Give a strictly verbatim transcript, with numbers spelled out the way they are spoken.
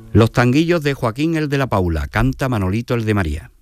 Los tanguillos de Joaquín el de la Paula, canta Manolito el de María.